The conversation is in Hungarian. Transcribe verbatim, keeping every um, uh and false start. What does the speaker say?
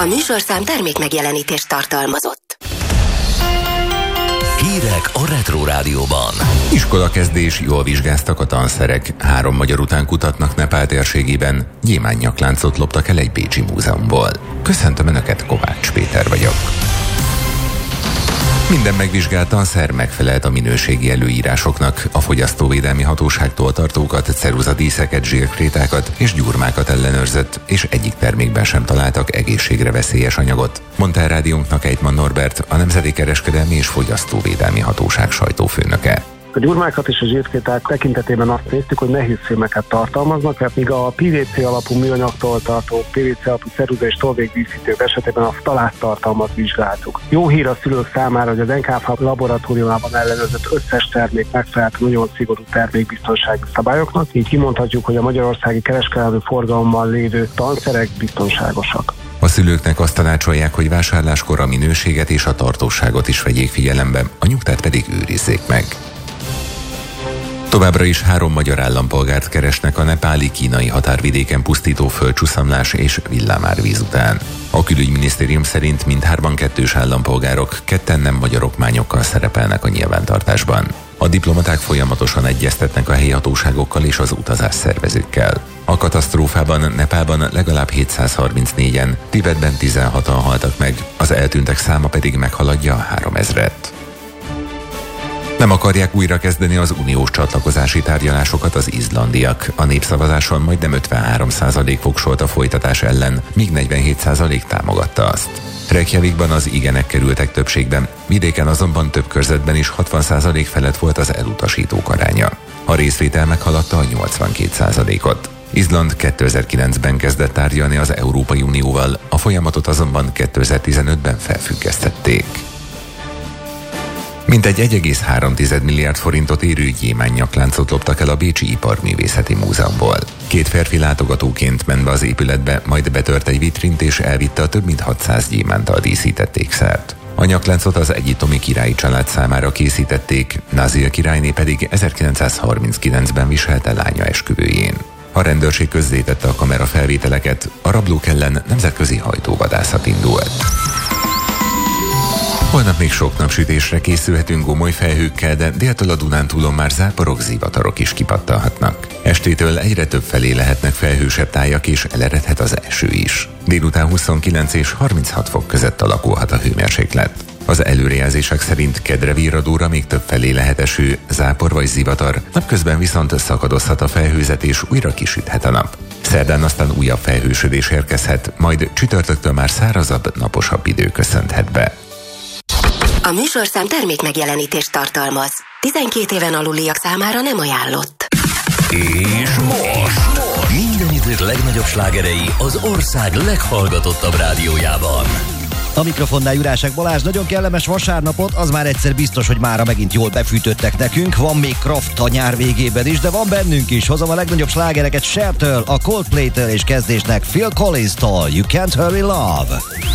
A műsorszám termék megjelenítést tartalmazott. Hírek a Retro Rádióban. Iskolakezdés, jól vizsgáztak a tanszerek. Három magyar után kutatnak Nepál térségében. Gyémántnyakláncot loptak el egy bécsi múzeumból. Köszöntöm Önöket, Kovács Péter vagyok. Minden megvizsgált tanszer megfelelt a minőségi előírásoknak. A fogyasztóvédelmi hatóságtól tartókat, ceruzadíszeket, zsírkrétákat és gyurmákat ellenőrzött, és egyik termékben sem találtak egészségre veszélyes anyagot, mondta el rádiónknak Ejtman Norbert, a Nemzeti Kereskedelmi és Fogyasztóvédelmi Hatóság sajtófőnöke. A gyurmákat és a zsírkréták tekintetében azt néztük, hogy nehéz fémeket tartalmaznak, mert míg a pé vé cé alapú műanyagtól tartó pé vé cé alapú ceruza és tolvékdíszítők esetében a ftaláttartalmat vizsgáltuk. Jó hír a szülők számára, hogy az en ká ef á laboratóriumában ellenőrzött összes termék megfelelt nagyon szigorú termékbiztonsági szabályoknak, így kimondhatjuk, hogy a magyarországi kereskedelmi forgalomban lévő tanszerek biztonságosak. A szülőknek azt tanácsolják, hogy vásárláskor a minőséget és a tartóságot is vegyék figyelembe, a nyugtát pedig őrizzék meg. Továbbra is három magyar állampolgárt keresnek a nepáli-kínai határvidéken pusztító földcsúszamlás és villámárvíz után. A külügyminisztérium szerint mindhárman kettős állampolgárok, ketten nem magyar okmányokkal szerepelnek a nyilvántartásban. A diplomaták folyamatosan egyeztetnek a helyi hatóságokkal és az utazásszervezőkkel. A katasztrófában Nepálban legalább hétszázharmincnégyen, Tibetben tizenhatan haltak meg, az eltűntek száma pedig meghaladja a háromezret. Nem akarják újrakezdeni az uniós csatlakozási tárgyalásokat az izlandiak. A népszavazáson majdnem ötvenhárom százalék voksolt a folytatás ellen, míg negyvenhét százalék támogatta azt. Reykjavikban az igenek kerültek többségben, vidéken azonban több körzetben is hatvan százalék felett volt az elutasítók aránya. A részvétel meghaladta a nyolcvankét százalékot. Izland kétezer-kilencben kezdett tárgyalni az Európai Unióval, a folyamatot azonban kétezer-tizenötben felfüggesztették. Mintegy egy egész három milliárd forintot érő gyémántnyakláncot loptak el a Bécsi Iparművészeti Múzeumból. Két férfi látogatóként ment be az épületbe, majd betört egy vitrint és elvitte a több mint hatszáz gyémánttal díszített ékszert. A nyakláncot az egyiptomi királyi család számára készítették, Nazil királyné pedig ezerkilencszázharminckilencben viselte lánya esküvőjén. A rendőrség közzétette a kamerafelvételeket, a rablók ellen nemzetközi hajtóvadászat indult. Holnap még sok napsütésre készülhetünk gomoly felhőkkel, de déltől a Dunántúlon már záporok, zivatarok is kipattanhatnak. Estétől egyre több felé lehetnek felhősebb tájak és eleredhet az eső is. Délután huszonkilenc és harminchat fok között alakulhat a hőmérséklet. Az előrejelzések szerint kedre virradóra még több felé lehet eső, zápor vagy zivatar, napközben viszont szakadozhat a felhőzet és újra kisüthet a nap. Szerdán aztán újabb felhősödés érkezhet, majd csütörtöktől már szárazabb, naposabb idő köszönthet be. A műsorszám termék megjelenítést tartalmaz. tizenkét éven aluliak számára nem ajánlott. És most minden idők legnagyobb slágerei az ország leghallgatottabb rádiójában. A mikrofonnál Jurásek Balázs, nagyon kellemes vasárnapot, az már egyszer biztos, hogy mára megint jól befűtöttek nekünk, van még Kraft a nyár végében is, de van bennünk is, hozom a legnagyobb slágereket Cher-től, a Coldplay-től és kezdésnek Phil Collins-tól, You Can't Hurry Love.